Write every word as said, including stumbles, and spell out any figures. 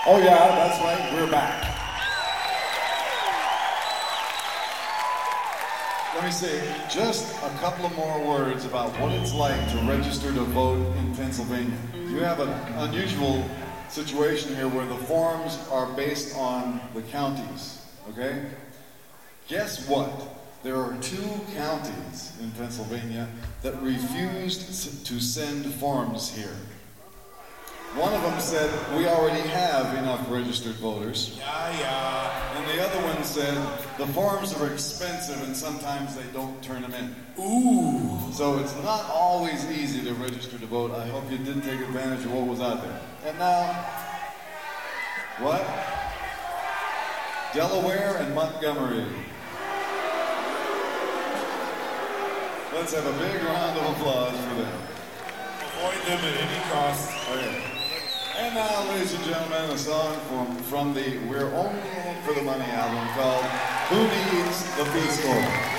Oh yeah, that's right, we're back. Let me say just a couple of more words about what it's like to register to vote in Pennsylvania. You have an unusual situation here where the forms are based on the counties, okay? Guess what? There are two counties in Pennsylvania that refused to send forms here. One of them said, we already have enough registered voters. Yeah, yeah. And the other one said, the forms are expensive and sometimes they don't turn them in. Ooh. So it's not always easy to register to vote. I hope you did take advantage of what was out there. And now, what? Delaware and Montgomery. Let's have a big round of applause for them. Avoid them at any cost. Okay. And now, ladies and gentlemen, a song from, from the We're Only In It For The Money album called Who Needs the Peace Corps?